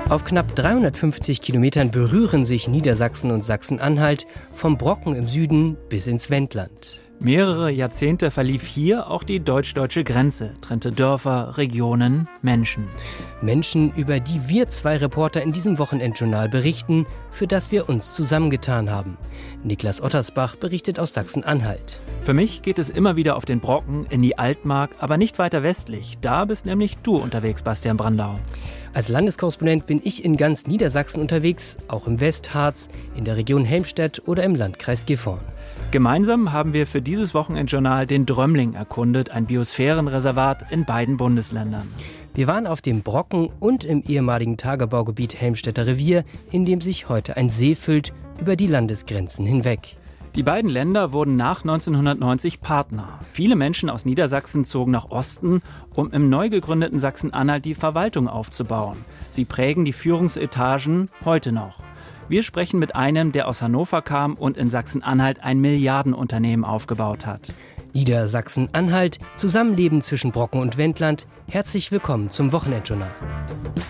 Auf knapp 350 Kilometern berühren sich Niedersachsen und Sachsen-Anhalt vom Brocken im Süden bis ins Wendland. Mehrere Jahrzehnte verlief hier auch die deutsch-deutsche Grenze, trennte Dörfer, Regionen, Menschen. Menschen, über die wir zwei Reporter in diesem Wochenendjournal berichten, für das wir uns zusammengetan haben. Niklas Ottersbach berichtet aus Sachsen-Anhalt. Für mich geht es immer wieder auf den Brocken, in die Altmark, aber nicht weiter westlich. Da bist nämlich du unterwegs, Bastian Brandau. Als Landeskorrespondent bin ich in ganz Niedersachsen unterwegs, auch im Westharz, in der Region Helmstedt oder im Landkreis Gifhorn. Gemeinsam haben wir für dieses Wochenendjournal den Drömling erkundet, ein Biosphärenreservat in beiden Bundesländern. Wir waren auf dem Brocken und im ehemaligen Tagebaugebiet Helmstedter Revier, in dem sich heute ein See füllt über die Landesgrenzen hinweg. Die beiden Länder wurden nach 1990 Partner. Viele Menschen aus Niedersachsen zogen nach Osten, um im neu gegründeten Sachsen-Anhalt die Verwaltung aufzubauen. Sie prägen die Führungsetagen heute noch. Wir sprechen mit einem, der aus Hannover kam und in Sachsen-Anhalt ein Milliardenunternehmen aufgebaut hat. Niedersachsen-Anhalt, Zusammenleben zwischen Brocken und Wendland. Herzlich willkommen zum Wochenendjournal.